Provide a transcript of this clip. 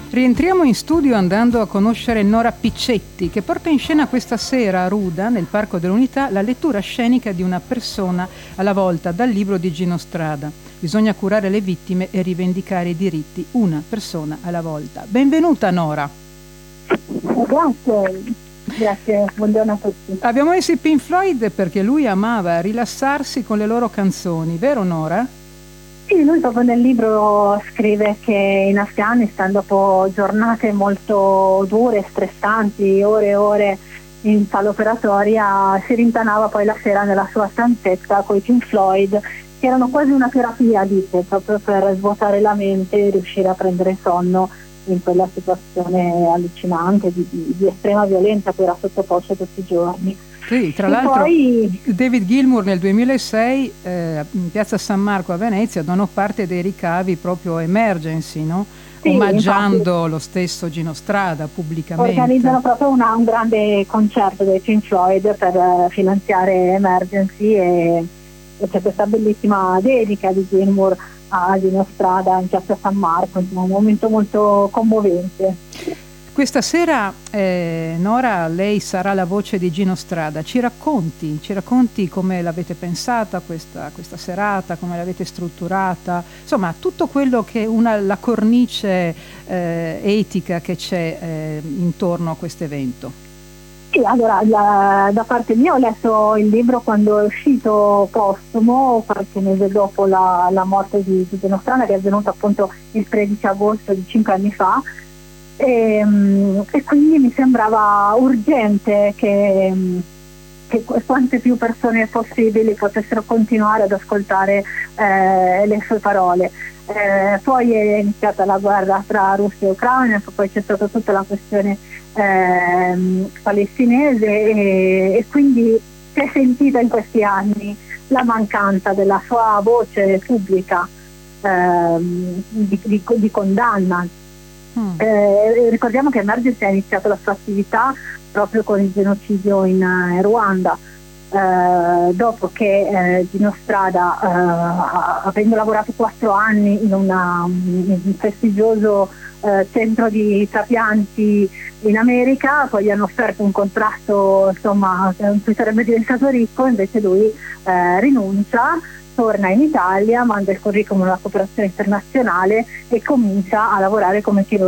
Rientriamo in studio andando a conoscere Nora Piccetti, che porta in scena questa sera a Ruda, nel Parco dell'Unità, la lettura scenica di Una persona alla volta, dal libro di Gino Strada. Bisogna curare le vittime e rivendicare i diritti, una persona alla volta. Benvenuta Nora. Grazie, buongiorno a tutti. Abbiamo messo i Pink Floyd perché lui amava rilassarsi con le loro canzoni, vero Nora? Sì, lui proprio nel libro scrive che in Afghanistan, dopo giornate molto dure, stressanti, ore e ore in sala operatoria, si rintanava poi la sera nella sua stanzetta con i Pink Floyd, che erano quasi una terapia, dice, proprio per svuotare la mente e riuscire a prendere sonno in quella situazione allucinante di estrema violenza che era sottoposto tutti i giorni. Sì, tra l'altro poi David Gilmour nel 2006 in piazza San Marco a Venezia donò parte dei ricavi proprio a Emergency, no? Sì, omaggiando infatti lo stesso Gino Strada pubblicamente. Organizzano proprio un grande concerto dei Pink Floyd per finanziare Emergency e c'è questa bellissima dedica di Gilmour a Gino Strada in piazza San Marco, insomma, un momento molto commovente. Questa sera, Nora, lei sarà la voce di Gino Strada. Ci racconti come l'avete pensata questa serata, come l'avete strutturata, insomma tutto quello che la cornice etica che c'è intorno a questo evento. Sì, allora da parte mia ho letto il libro quando è uscito postumo, qualche mese dopo la morte di Gino Strada, che è avvenuta appunto il 13 agosto di 5 anni fa. E quindi mi sembrava urgente che quante più persone possibili potessero continuare ad ascoltare le sue parole. Poi è iniziata la guerra tra Russia e Ucraina, poi c'è stata tutta la questione palestinese e quindi si è sentita in questi anni la mancanza della sua voce pubblica di condanna. Ricordiamo che Emergency ha iniziato la sua attività proprio con il genocidio in Ruanda, dopo che Gino Strada, avendo lavorato 4 anni in un prestigioso centro di trapianti in America, poi gli hanno offerto un contratto insomma in cui sarebbe diventato ricco, invece lui rinuncia, torna in Italia, manda il curriculum alla cooperazione internazionale e comincia a lavorare come chirurgo